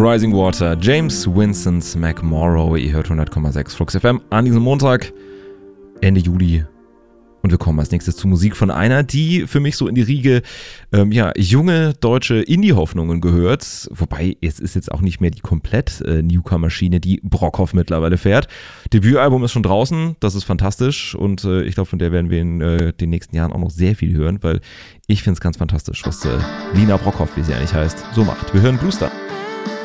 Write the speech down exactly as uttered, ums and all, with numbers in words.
Rising Water, James Vincent McMorrow, ihr hört hundert Komma sechs Flux F M an diesem Montag, Ende Juli. Und wir kommen als nächstes zu Musik von einer, die für mich so in die Riege ähm, ja, junge deutsche Indie-Hoffnungen gehört. Wobei, es ist jetzt auch nicht mehr die komplett äh, Newcomer-Schiene, die Brockhoff mittlerweile fährt. Debütalbum ist schon draußen, das ist fantastisch. Und äh, ich glaube, von der werden wir in äh, den nächsten Jahren auch noch sehr viel hören, weil ich finde es ganz fantastisch, was äh, Lina Brockhoff, wie sie eigentlich heißt, so macht. Wir hören Blue Star.